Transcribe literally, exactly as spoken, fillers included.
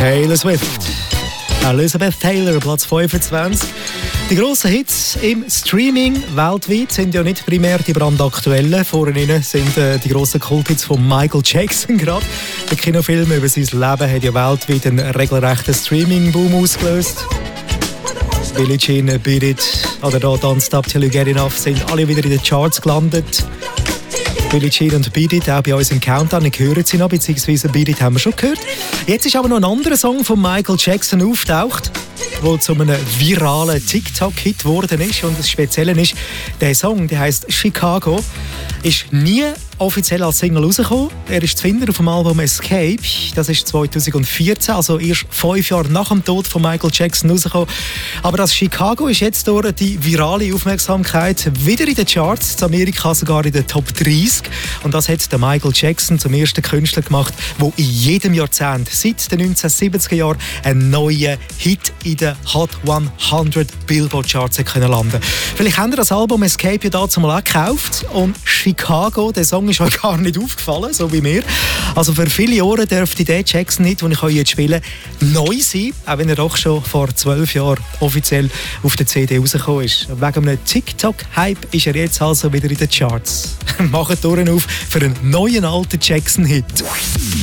Taylor Swift. Elizabeth Taylor, Platz fünfundzwanzig. Die grossen Hits im Streaming weltweit sind ja nicht primär die brandaktuellen. Vorne sind äh, die grossen Kulthits von Michael Jackson gerade. Der Kinofilm über sein Leben hat ja weltweit einen regelrechten Streaming-Boom ausgelöst. Billie Jean, Beat It oder da Don't Stop Till You Get Enough sind alle wieder in den Charts gelandet. Billie Jean und Beat It, auch bei uns im Countdown, ich höre sie noch, beziehungsweise Beat It haben wir schon gehört. Jetzt ist aber noch ein anderer Song von Michael Jackson auftaucht, der zu einem viralen TikTok-Hit geworden ist. Und das Spezielle ist, der Song, der heisst Chicago, ist nie offiziell als Single rausgekommen. Er ist zu finden auf dem Album Escape. Das ist zweitausendvierzehn, also erst fünf Jahre nach dem Tod von Michael Jackson rausgekommen. Aber das Chicago ist jetzt durch die virale Aufmerksamkeit wieder in den Charts, in Amerika sogar in den Top dreißig. Und das hat der Michael Jackson zum ersten Künstler gemacht, der in jedem Jahrzehnt seit den neunzehnhundertsiebziger Jahren einen neuen Hit in den Hot hundert Billboard Charts landen konnte. Vielleicht habt ihr das Album Escape ja dazu mal auch gekauft. Und Chicago, der Song ist euch gar nicht aufgefallen, so wie mir. Also für viele Jahre dürfte der Jackson-Hit, den ich euch jetzt spiele, neu sein, auch wenn er doch schon vor zwölf Jahren offiziell auf der C D rausgekommen ist. Wegen einem TikTok-Hype ist er jetzt also wieder in den Charts. Macht Ohren auf für einen neuen alten Jackson-Hit.